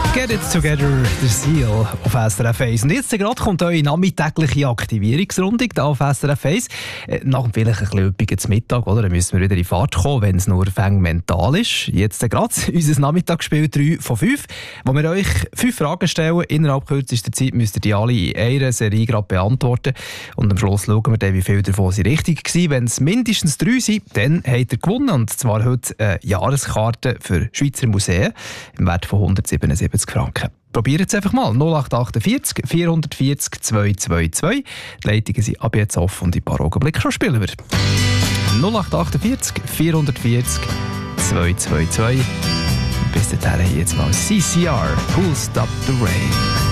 Get it together, der Seal auf SRF 1. Und jetzt gerade kommt eure nachmittägliche Aktivierungsrunde da auf SRF 1. Nach vielleicht ein bisschen Übungen zum Mittag, oder? Dann müssen wir wieder in Fahrt kommen, wenn es nur mental ist. Jetzt gerade unser Nachmittagsspiel 3 von 5, wo wir euch 5 Fragen stellen. Innerhalb kürzester Zeit müsst ihr die alle in einer Serie gerade beantworten. Und am Schluss schauen wir dann, wie viele davon sind richtig waren. Wenn es mindestens 3 sind, dann habt ihr gewonnen. Und zwar heute eine Jahreskarte für Schweizer Museen im Wert von 177 Franken. Probiert es einfach mal. 0848 440 222. Die Leitungen sind ab jetzt offen und in ein paar Augenblicken schon spielen wir. 0848 440 222. Bis dahin jetzt mal CCR. Who'll Stop the Rain?